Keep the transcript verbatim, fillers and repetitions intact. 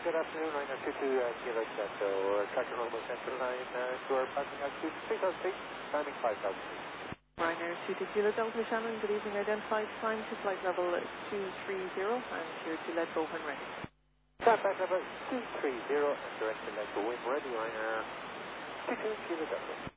Good afternoon, Ryanair two two uh, Kilo Chateau, uh, tracking Homo Central Line, uh, to our passing altitude three thousand feet, climbing five thousand feet. Ryanair two two Kilo Delta Shannon, good evening, identified, climb to flight level two three zero and here to let go when ready. Start back level two three zero and direct to let go when ready, Ryanair two two Kilo Delta.